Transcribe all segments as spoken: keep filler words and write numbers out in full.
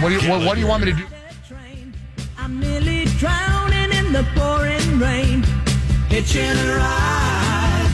What do you what, what do you want me to do? I'm nearly drowning in the pouring rain. Hitching a ride.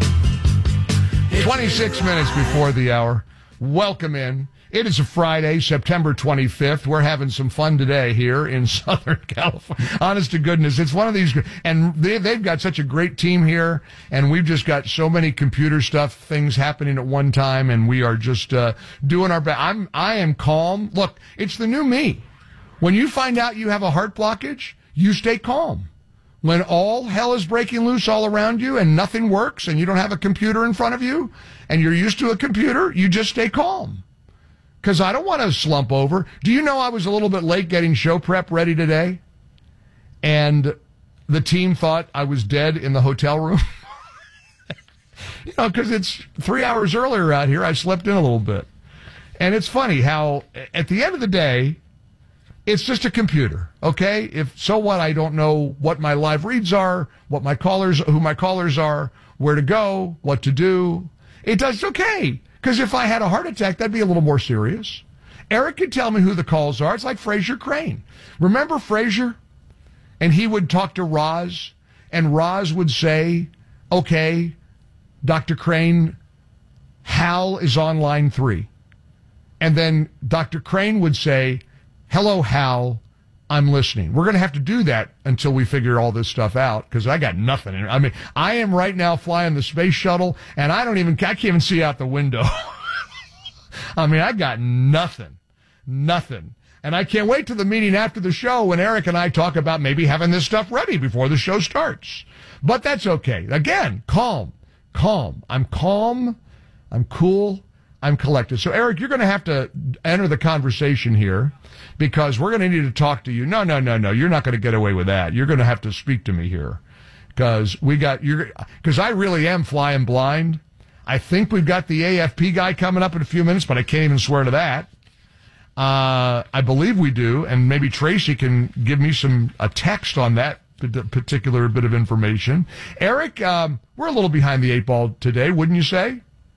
twenty-six minutes before the hour. Welcome in. It is a Friday, September twenty-fifth. We're having some fun today here in Southern California. Honest to goodness, it's one of these, and they, they've got such a great team here, and we've just got so many computer stuff, things happening at one time, and we are just uh, doing our best. I'm, I am calm. Look, it's the new me. When you find out you have a heart blockage, you stay calm. When all hell is breaking loose all around you and nothing works and you don't have a computer in front of you and you're used to a computer, you just stay calm. Because I don't want to slump over. Do you know I was a little bit late getting show prep ready today? And the team thought I was dead in the hotel room. You know, because it's three hours earlier out here. I slept in a little bit. And it's funny how, at the end of the day, it's just a computer, okay? If so what, I don't know what my live reads are, what my callers, who my callers are, where to go, what to do. It does okay. Because if I had a heart attack, that'd be a little more serious. Eric could tell me who the calls are. It's like Fraser Crane. Remember Fraser? And he would talk to Roz, and Roz would say, okay, Doctor Crane, Hal is on line three. And then Doctor Crane would say, hello, Hal, I'm listening. We're going to have to do that until we figure all this stuff out, because I got nothing. I mean, I am right now flying the space shuttle, and I don't even, I can't even see out the window. I mean, I got nothing. Nothing. And I can't wait to the meeting after the show when Eric and I talk about maybe having this stuff ready before the show starts. But that's okay. Again, calm. Calm. I'm calm. I'm cool. I'm collected. So, Eric, you're going to have to enter the conversation here, because we're going to need to talk to you. No, no, no, no. You're not going to get away with that. You're going to have to speak to me here, because we got you're because I really am flying blind. I think we've got the A F P guy coming up in a few minutes, but I can't even swear to that. Uh, I believe we do, and maybe Tracy can give me some a text on that particular bit of information. Eric, um, we're a little behind the eight ball today, wouldn't you say?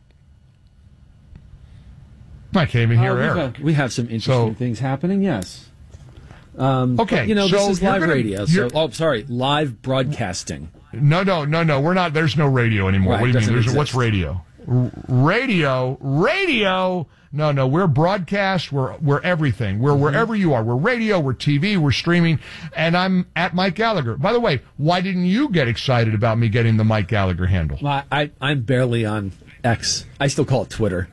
I can't even hear uh, Eric. Have, we have some interesting so, things happening, yes. Um, okay. But, you know, so this is live gonna, radio. So, oh, sorry, live broadcasting. No, no, no, no. We're not, there's no radio anymore. Right, what do you mean? There's, exist. What's radio? R- radio? Radio? No, no. We're broadcast. We're, we're everything. We're mm-hmm. wherever you are. We're radio, we're T V, we're streaming. And I'm at Mike Gallagher. By the way, why didn't you get excited about me getting the Mike Gallagher handle? Well, I, I'm barely on X. I still call it Twitter.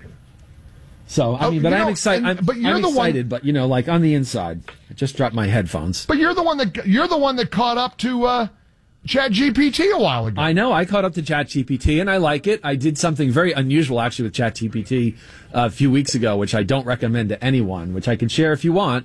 So, I mean, oh, but I'm excited. I'm, but you're I'm the excited, one, but, you know, like on the inside. I just dropped my headphones. But you're the one that you're the one that caught up to uh, ChatGPT a while ago. I know. I caught up to ChatGPT, and I like it. I did something very unusual, actually, with ChatGPT uh, a few weeks ago, which I don't recommend to anyone, which I can share if you want.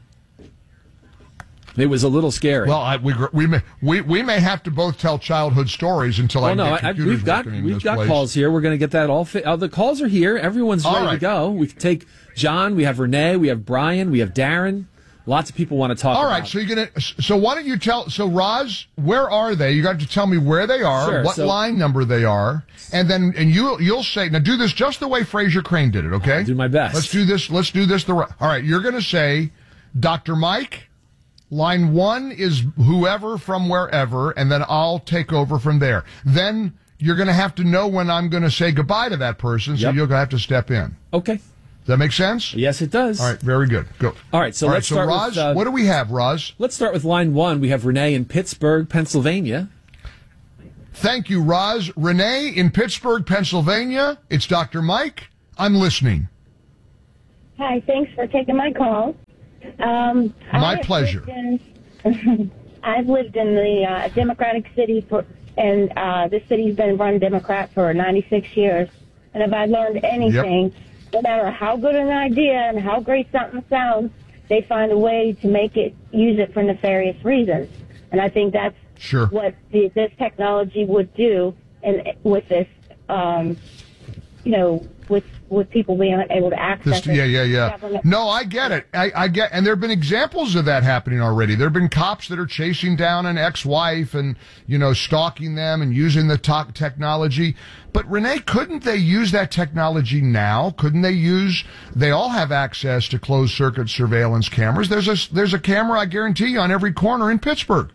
It was a little scary. Well, I, we we may we, we may have to both tell childhood stories until well, I no, get I, computers we've got working in we've this got place. calls here. We're going to get that all. Fi- uh, the calls are here. Everyone's all ready right. to go. We can take John. We have Renee. We have Brian. We have Darren. Lots of people want to talk. All about right, so you're gonna. So why don't you tell? So Roz, where are they? You got to tell me where they are, sure, what so, line number they are, and then and you you'll say now. Do this just the way Fraser Crane did it. Okay. I'll do my best. Let's do this. Let's do this. The all right. You're going to say, Doctor Mike. Line one is whoever from wherever, and then I'll take over from there. Then you're going to have to know when I'm going to say goodbye to that person, so yep. you're going to have to step in. Okay. Does that make sense? Yes, it does. All right, very good. Go. All right, so All let's right, so start Roz, with... Uh, what do we have, Roz? Let's start with line one. We have Renee in Pittsburgh, Pennsylvania. Thank you, Roz. Renee in Pittsburgh, Pennsylvania. It's Doctor Mike. I'm listening. Hi, thanks for taking my call. Um, my pleasure. In, I've lived in the uh, Democratic city, for, and uh, this city's been run Democrat for ninety-six years. And if I learned anything, yep. no matter how good an idea and how great something sounds, they find a way to make it, use it for nefarious reasons. And I think that's sure. what the, this technology would do and with this um, you know, with with people being able to access This, it. yeah, yeah, yeah. Government- No, I get it. I, I get, and there have been examples of that happening already. There have been cops that are chasing down an ex-wife and, you know, stalking them and using the to- technology. But Renee, couldn't they use that technology now? Couldn't they use? They all have access to closed-circuit surveillance cameras. There's a there's a camera, I guarantee you, on every corner in Pittsburgh.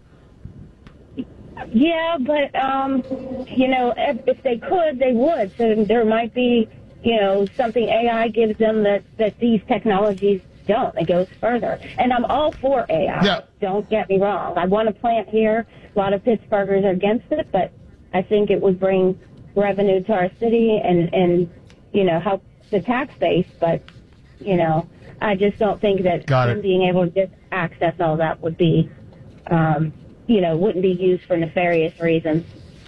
Yeah, but um, you know, if, if they could, they would. So there might be, you know, something A I gives them that that these technologies don't. It goes further. And I'm all for A I. Yeah. Don't get me wrong. I want to plant here. A lot of Pittsburghers are against it, but I think it would bring revenue to our city and and you know help the tax base. But you know, I just don't think that Got it. them being able to just access all that would be. Um, you know, wouldn't be used for nefarious reasons.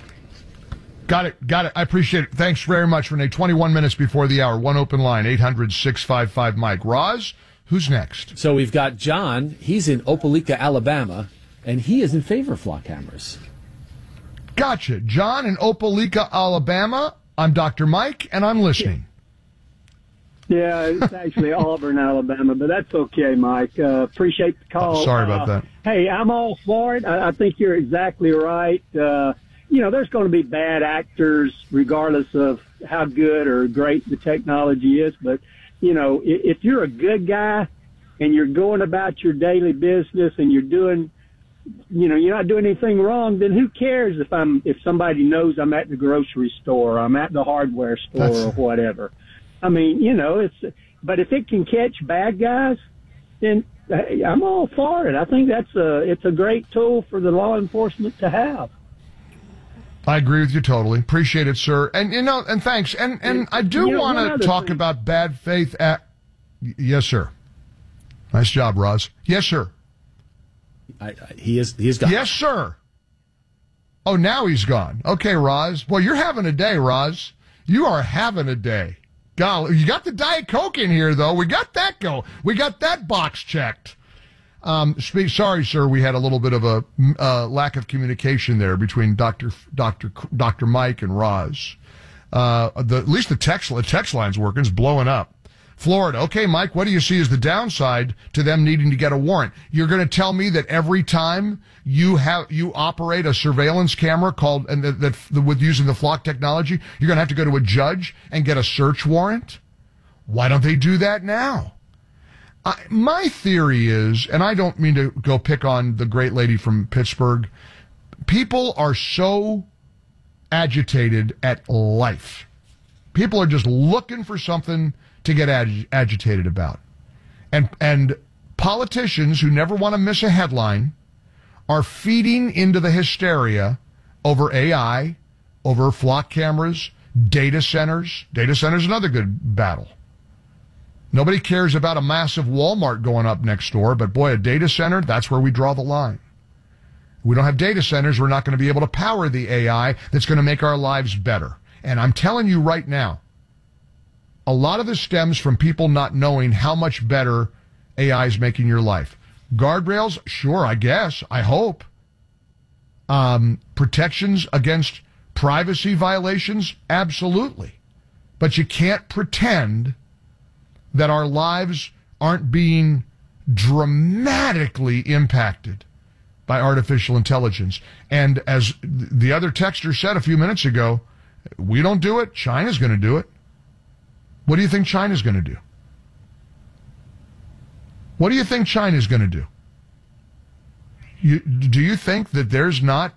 Got it. Got it. I appreciate it. Thanks very much, Renee. twenty-one minutes before the hour. One open line, eight hundred, six five five, Mike. Roz, who's next? So we've got John. He's in Opelika, Alabama, and he is in favor of flock cameras. Gotcha. John in Opelika, Alabama. I'm Doctor Mike, and I'm listening. Yeah, it's actually Auburn, Alabama, but that's okay, Mike. Uh, appreciate the call. Oh, sorry about Uh, that. Hey, I'm all for it. I, I think you're exactly right. Uh, you know, there's going to be bad actors regardless of how good or great the technology is. But, you know, if, if you're a good guy and you're going about your daily business and you're doing, you know, you're not doing anything wrong, then who cares if I'm if somebody knows I'm at the grocery store or I'm at the hardware store That's- or whatever. I mean, you know, it's, but if it can catch bad guys, then hey, I'm all for it. I think that's a, it's a great tool for the law enforcement to have. I agree with you totally. Appreciate it, sir. And, you know, and thanks. And, and I do You know, want one to other talk thing. about bad faith at, Y- yes, sir. Nice job, Roz. Yes, sir. I, I, he is. He is gone. Yes, sir. Oh, now he's gone. Okay, Roz. Well, you're having a day, Roz. You are having a day. Golly, you got the Diet Coke in here, though. We got that go. We got that box checked. Um, spe- sorry, sir. We had a little bit of a uh, lack of communication there between Doctor Doctor Doctor Mike and Roz. Uh, the, at least the text the text line's working. It's blowing up. Florida. Okay, Mike, what do you see as the downside to them needing to get a warrant? You're going to tell me that every time you have you operate a surveillance camera called and that, that with using the flock technology, you're going to have to go to a judge and get a search warrant? Why don't they do that now? I, my theory is, and I don't mean to go pick on the great lady from Pittsburgh, people are so agitated at life. People are just looking for something to get ag- agitated about. And and politicians who never want to miss a headline are feeding into the hysteria over A I, over flock cameras, data centers. Data centers is another good battle. Nobody cares about a massive Walmart going up next door, but boy, a data center, that's where we draw the line. We don't have data centers, we're not going to be able to power the A I that's going to make our lives better. And I'm telling you right now, a lot of this stems from people not knowing how much better A I is making your life. Guardrails, sure, I guess, I hope. Um, protections against privacy violations, absolutely. But you can't pretend that our lives aren't being dramatically impacted by artificial intelligence. And as the other texter said a few minutes ago, we don't do it, China's going to do it. What do you think China's going to do? What do you think China's going to do? You, do you think that there's not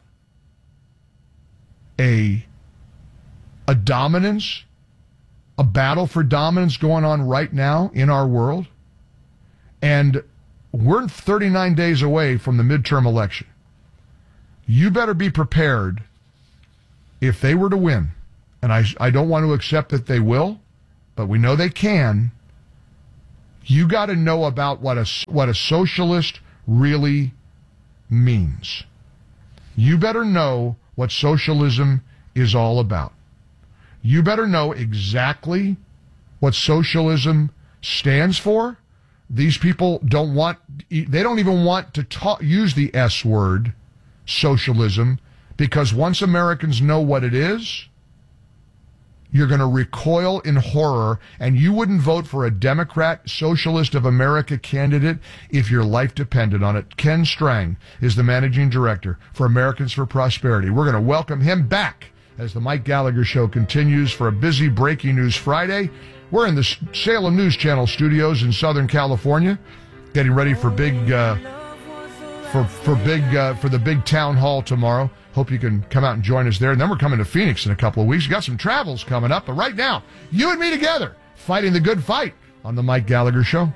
a, a dominance, a battle for dominance going on right now in our world? And we're thirty-nine days away from the midterm election. You better be prepared if they were to win. And I, I don't want to accept that they will, but we know they can. You got to know about what a, what a socialist really means. You better know what socialism is all about. You better know exactly what socialism stands for. These people don't want, they don't even want to talk, use the S word, socialism, because once Americans know what it is, you're going to recoil in horror, and you wouldn't vote for a Democrat, Socialist of America candidate if your life depended on it. Ken Strang is the managing director for Americans for Prosperity. We're going to welcome him back as the Mike Gallagher Show continues for a busy Breaking News Friday. We're in the Salem News Channel studios in Southern California, getting ready for big, uh, for for big uh, for the big town hall tomorrow. Hope you can come out and join us there. And then we're coming to Phoenix in a couple of weeks. We've got some travels coming up. But right now, you and me together, fighting the good fight on the Mike Gallagher Show.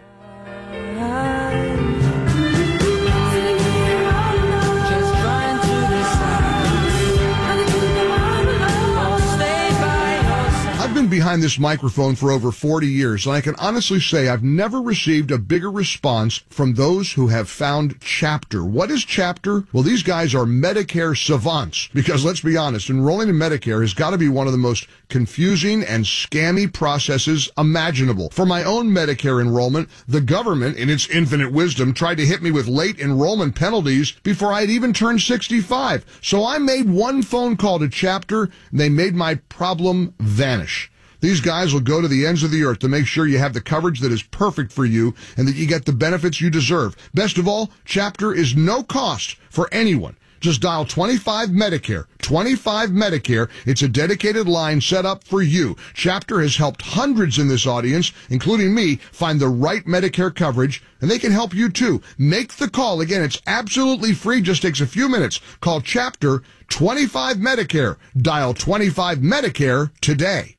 I've been behind this microphone for over forty years, and I can honestly say I've never received a bigger response from those who have found Chapter. What is Chapter? Well, these guys are Medicare savants, because let's be honest, enrolling in Medicare has got to be one of the most confusing and scammy processes imaginable. For my own Medicare enrollment, the government, in its infinite wisdom, tried to hit me with late enrollment penalties before I'd even turned sixty-five. So I made one phone call to Chapter, and they made my problem vanish. These guys will go to the ends of the earth to make sure you have the coverage that is perfect for you and that you get the benefits you deserve. Best of all, Chapter is no cost for anyone. Just dial twenty-five Medicare. twenty-five Medicare. It's a dedicated line set up for you. Chapter has helped hundreds in this audience, including me, find the right Medicare coverage, and they can help you too. Make the call. Again, it's absolutely free. Just takes a few minutes. Call Chapter twenty-five Medicare. Dial twenty-five Medicare today.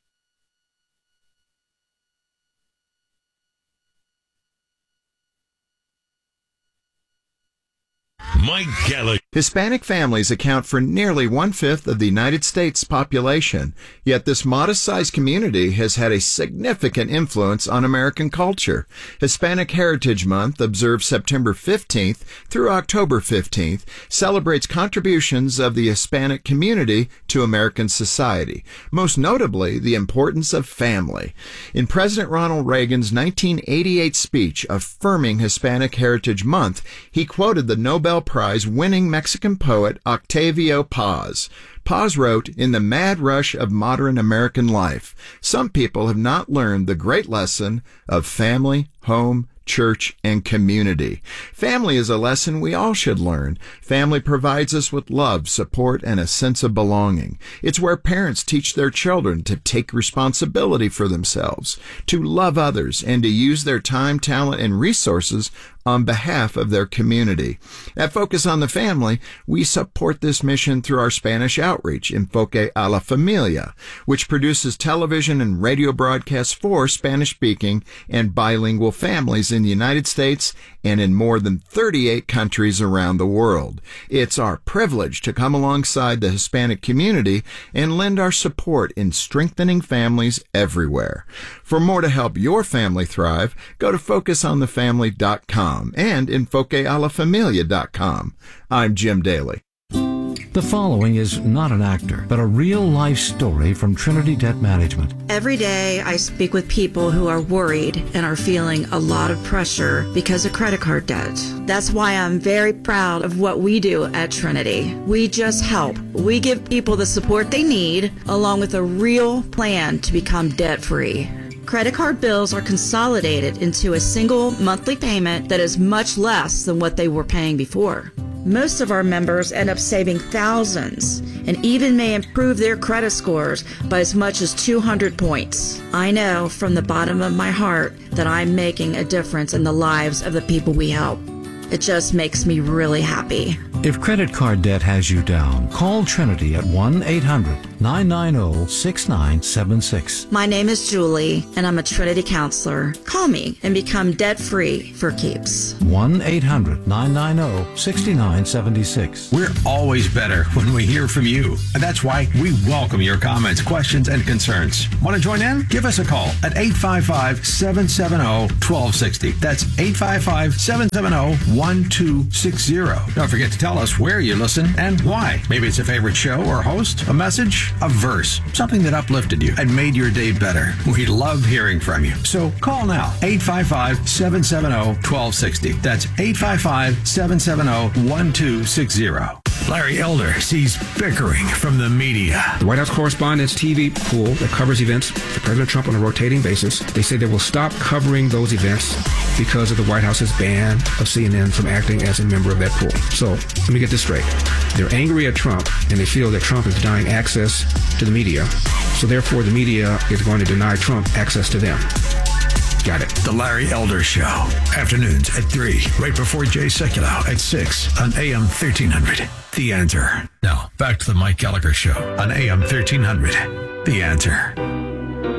Mike Gallagher. Hispanic families account for nearly one-fifth of the United States population, yet this modest-sized community has had a significant influence on American culture. Hispanic Heritage Month, observed September fifteenth through October fifteenth, celebrates contributions of the Hispanic community to American society, most notably the importance of family. In President Ronald Reagan's nineteen eighty-eight speech affirming Hispanic Heritage Month, he quoted the Nobel Prize-winning Mexican poet Octavio Paz. Paz wrote, "In the mad rush of modern American life, some people have not learned the great lesson of family, home, church, and community. Family is a lesson we all should learn. Family provides us with love, support, and a sense of belonging. It's where parents teach their children to take responsibility for themselves, to love others, and to use their time, talent, and resources on behalf of their community. At Focus on the Family, we support this mission through our Spanish outreach, Enfoque a la Familia, which produces television and radio broadcasts for Spanish-speaking and bilingual families in the United States and in more than thirty-eight countries around the world. It's our privilege to come alongside the Hispanic community and lend our support in strengthening families everywhere. For more to help your family thrive, go to focus on the family dot com and enfoque a la familia dot com. I'm Jim Daly. The following is not an actor, but a real-life story from Trinity Debt Management. Every day I speak with people who are worried and are feeling a lot of pressure because of credit card debt. That's why I'm very proud of what we do at Trinity. We just help. We give people the support they need, along with a real plan to become debt-free. Credit card bills are consolidated into a single monthly payment that is much less than what they were paying before. Most of our members end up saving thousands and even may improve their credit scores by as much as two hundred points. I know from the bottom of my heart that I'm making a difference in the lives of the people we help. It just makes me really happy. If credit card debt has you down, call Trinity at one eight hundred nine nine zero six nine seven six. My name is Julie, and I'm a Trinity counselor. Call me and become debt-free for keeps. one eight hundred nine nine zero six nine seven six. We're always better when we hear from you. And that's why we welcome your comments, questions, and concerns. Want to join in? Give us a call at eight five five, seven seven zero, one two six zero. That's eight five five, seven seven zero, one two six zero. Don't forget to tell us where you listen and why. Maybe it's a favorite show or host, a message, a verse, something that uplifted you and made your day better. We love hearing from you. So call now, eight five five, seven seven zero, one two six zero. That's eight five five, seven seven zero, one two six zero. Larry Elder sees bickering from the media. The White House Correspondents' T V pool that covers events for President Trump on a rotating basis, they say they will stop covering those events because of the White House's ban of C N N from acting as a member of that pool. So let me get this straight. They're angry at Trump, and they feel that Trump is denying access to the media. So therefore, the media is going to deny Trump access to them. Got it. The Larry Elder Show. Afternoons at three, right before Jay Sekulow at six on A M thirteen hundred. The Answer. Now, back to the Mike Gallagher Show on A M thirteen hundred. The Answer.